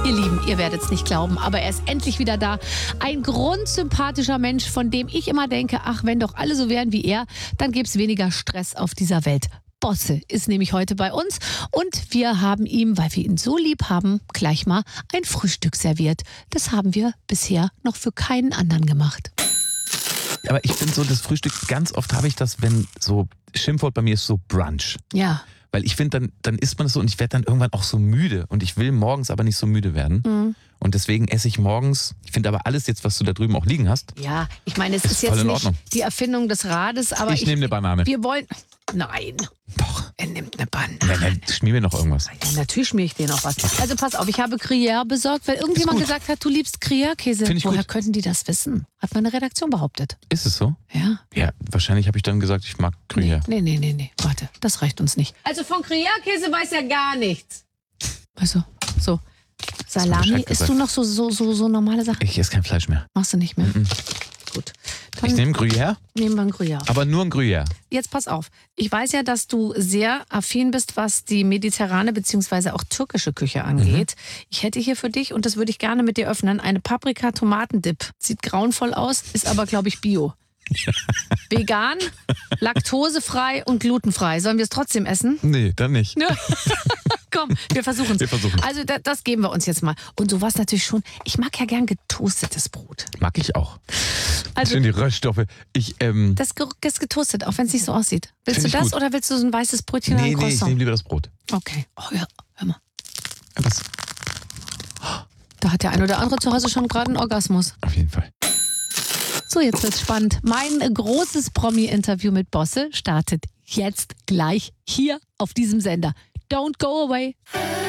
Ihr Lieben, ihr werdet es nicht glauben, aber er ist endlich wieder da. Ein grundsympathischer Mensch, von dem ich immer denke, ach, wenn doch alle so wären wie er, dann gäbe es weniger Stress auf dieser Welt. Bosse ist nämlich heute bei uns und wir haben ihm, weil wir ihn so lieb haben, gleich mal ein Frühstück serviert. Das haben wir bisher noch für keinen anderen gemacht. Aber ich finde so, das Frühstück, ganz oft habe ich das, wenn so, Schimpfwort bei mir ist so Brunch. Ja. Weil ich finde, dann isst man es so und ich werde dann irgendwann auch so müde. Und ich will morgens aber nicht so müde werden. Mhm. Und deswegen esse ich morgens, ich finde aber alles jetzt, was du da drüben auch liegen hast. Ja, ich meine, es ist jetzt nicht die Erfindung des Rades, aber ich nehme eine Banane. Wir wollen... Nein. Doch. Er nimmt eine Banane. Nein, schmier mir noch irgendwas. Ja, natürlich schmier ich dir noch was. Also pass auf, ich habe Gruyère besorgt, weil irgendjemand gesagt hat, du liebst Gruyère-Käse. Woher könnten die das wissen? Hat meine Redaktion behauptet. Ist es so? Ja. Ja, wahrscheinlich habe ich dann gesagt, ich mag Gruyère. Nee. Warte, das reicht uns nicht. Also von Gruyère-Käse weiß er gar nichts. Also, so. Salami, isst du noch so normale Sachen? Ich esse kein Fleisch mehr. Machst du nicht mehr? Gut. Ich nehme Gruyère. Nehmen wir ein Gruyère. Aber nur ein Gruyère. Jetzt pass auf. Ich weiß ja, dass du sehr affin bist, was die mediterrane bzw. auch türkische Küche angeht. Ich hätte hier für dich, und das würde ich gerne mit dir öffnen, eine Paprika-Tomatendip. Sieht grauenvoll aus, ist aber, glaube ich, bio. Vegan, laktosefrei und glutenfrei. Sollen wir es trotzdem essen? Nee, dann nicht. Ja. Komm, wir versuchen es. Also das geben wir uns jetzt mal. Und sowas natürlich schon. Ich mag ja gern getoastetes Brot. Mag ich auch. Also schön die Röststoffe. Das ist getoastet, auch wenn es nicht so aussieht. Willst du das gut. Oder willst du so ein weißes Brötchen oder ein Croissant? Nee, ich nehme lieber das Brot. Okay. Oh ja, hör mal. Was? Da hat der ein oder andere zu Hause schon gerade einen Orgasmus. Auf jeden Fall. So, jetzt wird's spannend. Mein großes Promi-Interview mit Bosse startet jetzt gleich hier auf diesem Sender. Don't go away.